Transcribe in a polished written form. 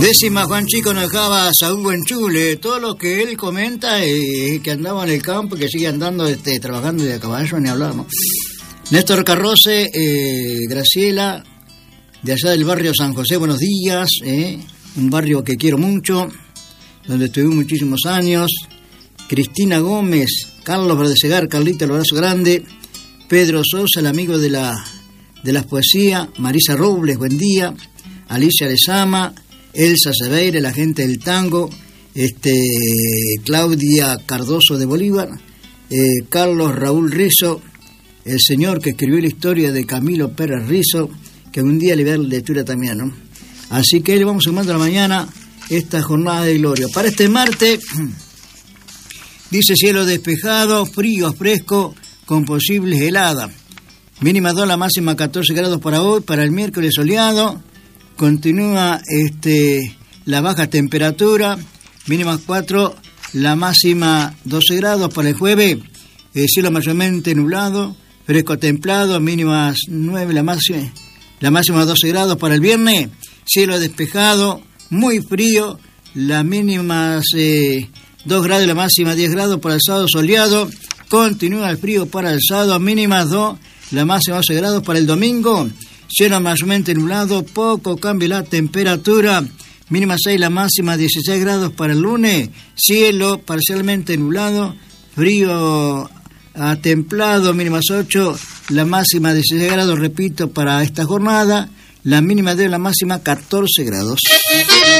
Décima, Juan Chico nos dejaba a un buen chule. Todo lo que él comenta es que andaba en el campo, que sigue andando trabajando de a caballo, ni hablar, ¿no? Néstor Carroce, Graciela, de allá del barrio San José, buenos días, un barrio que quiero mucho, donde estuve muchísimos años. Cristina Gómez, Carlos Verdesegar, Carlita, el abrazo grande. Pedro Sosa, el amigo de las poesías. Marisa Robles, buen día. Alicia Lezama, Elsa Seveire, la gente del tango. Claudia Cardoso de Bolívar. Carlos Raúl Rizo, el señor que escribió la historia de Camilo Pérez Rizo, que un día le voy a dar lectura también, ¿no? Así que le vamos sumando a la mañana esta jornada de gloria. Para este martes, dice cielo despejado, frío, fresco, con posibles heladas. Mínima 2, la máxima 14 grados para hoy. Para el miércoles soleado, continúa la baja temperatura. Mínima 4, la máxima 12 grados. Para el jueves, cielo mayormente nublado, fresco templado, mínimas 9, la máxima 12 grados. Para el viernes, cielo despejado, muy frío, las mínimas 2 grados, la máxima 10 grados. Para el sábado soleado, continúa el frío para el sábado, mínimas 2, la máxima 12 grados. Para el domingo, cielo mayormente nublado, poco cambio la temperatura, mínima 6, la máxima 16 grados. Para el lunes, cielo parcialmente nublado, frío a templado, mínimas 8, la máxima 16 grados, repito, para esta jornada, la mínima de la máxima 14 grados.